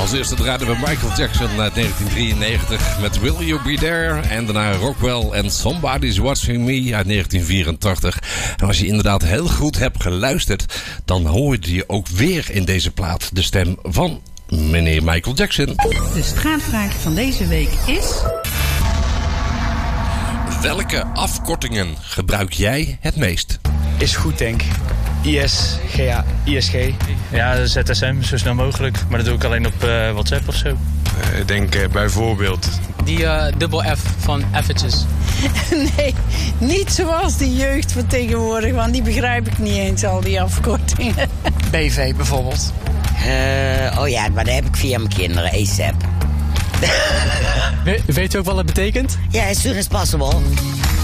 Als eerste draaiden we Michael Jackson uit 1993 met Will You Be There. En daarna Rockwell en Somebody's Watching Me uit 1984. En als je inderdaad heel goed hebt geluisterd, dan hoorde je ook weer in deze plaat de stem van meneer Michael Jackson. De straatvraag van deze week is: welke afkortingen gebruik jij het meest? Is goed, denk ik. ISG. Ja, ZSM, zo snel mogelijk. Maar dat doe ik alleen op WhatsApp of zo. Ik denk bijvoorbeeld. Die dubbel F van eventjes. Nee, niet zoals de jeugd van tegenwoordig, want die begrijp ik niet eens, al die afkortingen. BV bijvoorbeeld. Oh ja, maar dat heb ik via mijn kinderen, ASAP. Weet u ook wat het betekent? Ja, as soon as possible.